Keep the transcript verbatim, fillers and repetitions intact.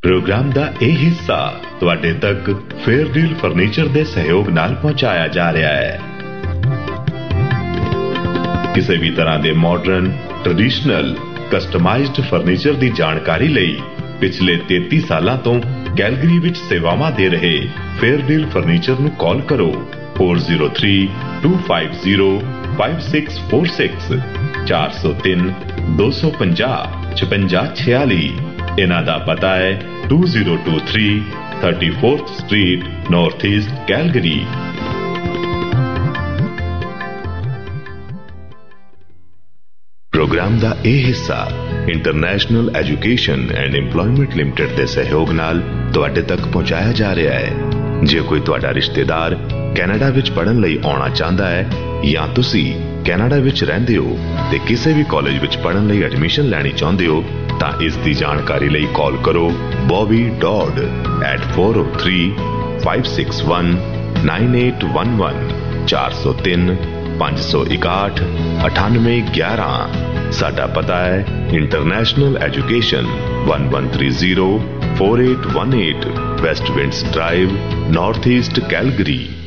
Programme का यह हिस्सा तुहाडे तक फेयरडील फर्नीचर के सहयोग नाल पहुंचाया जा रहा है। किसी भी तरह के मॉडर्न ट्रेडिशनल कस्टमाइज्ड फर्नीचर की जानकारी लई पिछले तैंती सालों तो कैलगरी विच सेवावां दे रहे फेयरडील फर्नीचर नूं कॉल करो four zero three to five zero five six four six चार सौ तीन दो सौ पंजाह छपंजा छियाली। इन्हां दा पता है to zero to three thirty fourth street north east Calgary. Programme का यह हिस्सा international education and employment limited के सहयोग नाल तुहाडे तक पहुंचाया जा रहा है। जे कोई तुहाडा रिश्तेदार कैनेडा विच पढ़न लई आउणा चाहता है या तुसी कैनेडा विच रहिंदे हो ते किसी भी कॉलेज विच पढ़न लई एडमिशन लैनी चाहुंदे हो तां इस दी जानकारी लई कॉल करो Bobby dot eight four O three five six one nine eight one one चार सौ तीन पांच सौ इकाठ अठानवे ग्यारह। साडा पता है international education one one three zero four eight one eight waste winds drive north east Calgary.